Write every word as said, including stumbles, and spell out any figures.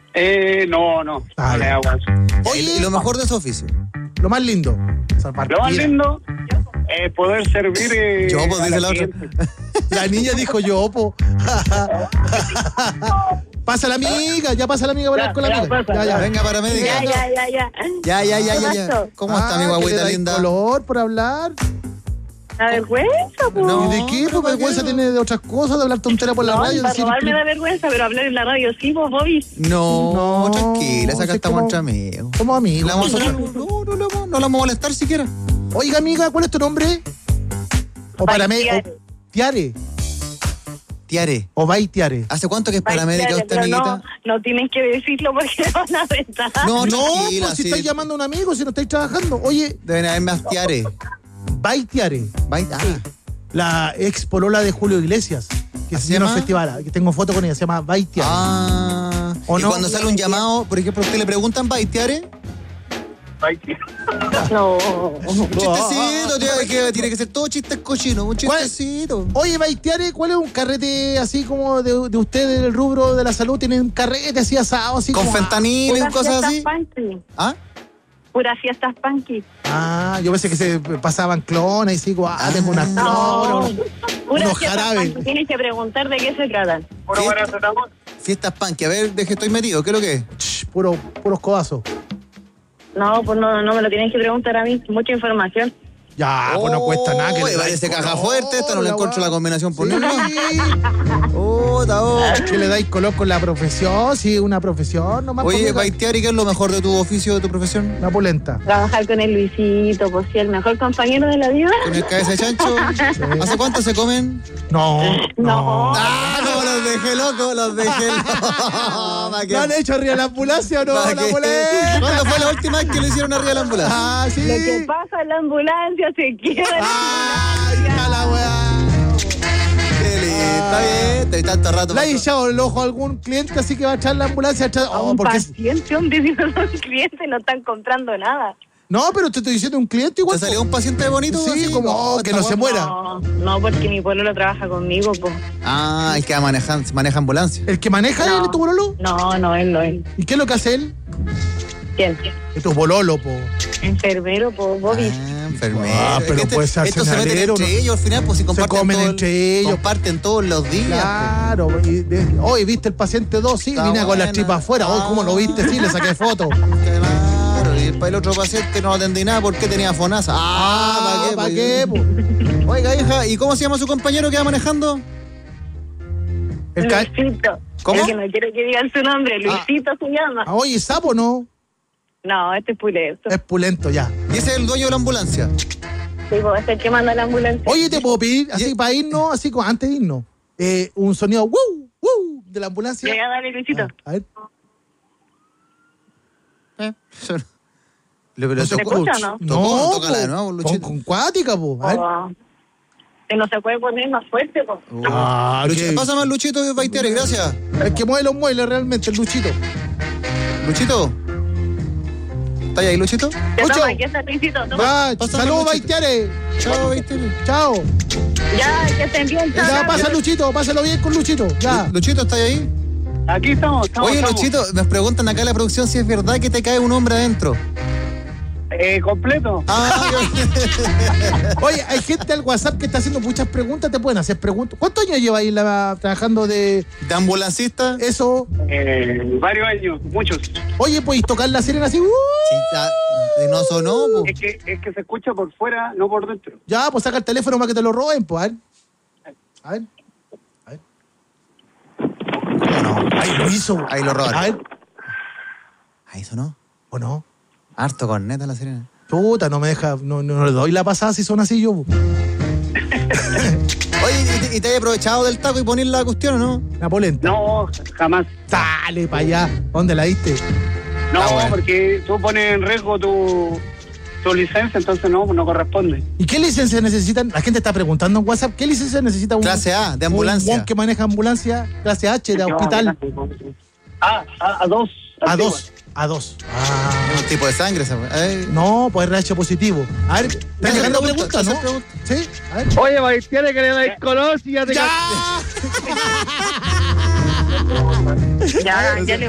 Eh, no, no, Ah, no le ya. hago eso. Oye, y lo mejor de su oficio. Lo más lindo. Esa Lo más partida. lindo es poder servir eh, Yo, pues, a dice la otra. cliente. La niña dijo yo, po. Pasa la amiga, ya pasa la amiga para Ya, hablar con la ya, amiga. pasa, Ya, ya. Venga, paramédica. Ya, ya, ya, ya. Ya, ya, ya, ya, ya. pasó? ¿Cómo está mi Ah, que le guaguita dais linda? color por hablar. La vergüenza, po. No. ¿Y de qué? Pues ¿para vergüenza qué? tiene de otras cosas, de hablar tontera por la No, radio. para decir- robarme da vergüenza, pero hablar en la radio sí, vos, Bobby. No, No, tranquila, si acá es estamos como- entre amigos. Como amigos. La vamos a- nosotros. no, no, la vamos- no la vamos a molestar siquiera. Oiga, amiga, ¿cuál es tu nombre? O para mí. Baitiare. Tiare. Tiare, O Baitiare. ¿hace cuánto que es paramédica usted, Pero amiguita? no, no tienen que decirlo porque van a aventar. No, No, tranquila, pues si sí. estáis llamando a un amigo, si no estáis trabajando. Oye, Deben haber más Tiare. Baitiare. Vai- Ah, La ex polola de Julio Iglesias. Que ¿Así se llama llama? festival. Que tengo foto con ella, se llama Baitiare. ah. ¿O Y no? cuando sale un llamado, por ejemplo, usted le preguntan, ¿va Tiare? No. Un chistecito, tío, que tiene que ser todo chistes cochinos, un ¿Cuál? chistecito. Oye, Baitiare, ¿cuál es un carrete así como de, de usted en el rubro de la salud? ¿Tienen un carrete así asado? Así Con como, fentanilo y Puras cosas así. fiestas punky. ¿Ah? Puras fiestas punky. Ah, yo pensé que se pasaban clones y sí, como, ah, tengo una No. clona. Puras Unos fiestas jarabes. punky. Tienes que preguntar de qué se tratan. Puro paracetamol. Fiestas punk, a ver, de que estoy metido, ¿qué es lo que es? Ch, puro, puros codazos. No, pues no, no me lo tienes que preguntar a mí. Mucha información. Ya, pues no cuesta nada. Que Oh, le parece dais caja color, fuerte, esto no le encuentro weá. la combinación por Sí. ningún lado. Oh, ta, oh. Que le dais color con la profesión, sí, una profesión nomás. Oye, pues, Baitiar, ¿y qué es lo mejor de tu oficio, de tu profesión? una polenta. Trabajar con el Luisito, pues sí, el mejor compañero de la vida. ¿Con el cabeza de chancho? ¿Hace cuánto se comen? No, No. ¡Ah, no! Los dejé locos, los dejé locos. ¿Para qué? ¿No han hecho arriba la ambulancia o no? ¿Para La qué? polenta. ¿Cuándo fue la última vez que lo hicieron arriba de la ambulancia? Ah, sí. Lo que pasa en la ambulancia se quiebra. Ay, hija la weá. Qué lindo, está bien, estoy tanto rato. ¿Le ha para- echado el ojo a algún cliente así que va a echar la ambulancia? A echar- A Oh, un porque... paciente, hombre, si no son clientes, no están comprando nada. No, pero te estoy diciendo un cliente ¿Te igual. salió un paciente bonito? Sí, así? como, oh, que está no se bueno. muera. No, no, porque mi pueblo lo trabaja conmigo, pues. Ah, el que maneja, maneja ambulancia. ¿El que maneja No. él, tu bololo? No, no, él no es. ¿Y qué es lo que hace él? ¿Quién? Es tu bololo, po. Enfermero, pues, Bobby. Ah, enfermero. Ah, Es pero que este- puede ser Estos se meten cenalero, entre ¿no? ellos al final, pues si comparten comen todo- entre ellos. Comparten todos los días. Claro. Y de- Hoy viste el paciente dos, sí, Está vine con buena. las tripas afuera. Hoy, ¿cómo lo viste? Sí, le saqué foto. pues. Claro, y para el otro paciente no atendí nada porque tenía fonaza. Ah, ¿para qué? ¿Para pues? qué, po? Oiga, hija, ¿y cómo se llama su compañero que va manejando? El ca- Luisito. ¿Cómo? Es que no quiero que digan su nombre. Luisito se llama. Ah, oye, ¿sapo no? No, este es Puleto. Es pulento ya. Y ese es el dueño de la ambulancia. Sí, pues, es el que manda la ambulancia. Oye, ¿te puedo pedir, así Y- para irnos, así como antes de irnos, eh, un sonido wow, wow, de la ambulancia? Llega, dale, Luisito. A ver. Eh, eso no- Le- pero No eso- se escucha escucha. o no? Tocó- tócala de po, nuevo, con, Luchito. con cuática, po. A ver. Oh, que no se puede poner más fuerte, pues. Ah, Luchi- qué- Pásame al Luchito de Baitiere, gracias. El que mueve los muebles realmente, el Luchito. Luchito. ¿Está ahí, Luchito? Te Lucho. toma, aquí está Luisito. Toma. Va, Pásame, saludos, Luchito. Baitiare. Chao, Baitiere. Chao. Ya, que estén bien. chao, Ya, chao. pasa Luchito, pásalo bien con Luchito. Ya. Lu- Luchito, ¿está ahí? Aquí estamos, estamos. Oye, estamos. Luchito, nos preguntan acá en la producción si es verdad que te cae un hombre adentro. Eh, completo. Ah, yo- Oye, hay gente al WhatsApp que está haciendo muchas preguntas, te pueden hacer preguntas. ¿Cuántos años lleva ahí la- trabajando de ¿De ambulancista? eso? Eh, varios años, muchos. Oye, ¿podéis tocar la sirena así? ¡Uh! Sí, ah, no sonó, po. Es que, es que se escucha por fuera, no por dentro. Ya, pues saca el teléfono para que te lo roben, pues. A ver. A ver. A ver. No, Ahí lo hizo. Ahí lo robaron. A ver. ahí sonó. ¿O no? Harto corneta la sirena. Puta, no me deja, no, no le doy la pasada si son así yo. Oye, ¿y te, y te has aprovechado del taco y poner la cuestión o no? La polenta. No, jamás. Dale para allá. ¿Dónde la diste? No, Ah, bueno. porque tú pones en riesgo tu, tu licencia, entonces no, no corresponde. ¿Y qué licencia necesitan? La gente está preguntando en WhatsApp. ¿Qué licencia necesita un, Clase A, de un ambulancia. guon que maneja ambulancia? Clase H de hospital. Ah, a, a dos. A antigua. dos. A dos. Ah. Es un tipo de sangre, esa weá. Ay. No, pues R H positivo. A ver, ¿están Hacer llegando preguntas, preguntas, no? hacer preguntas. Sí, a ver. Oye, Baitiere, que le dais color si ya te ¡Ya! Ya, ya le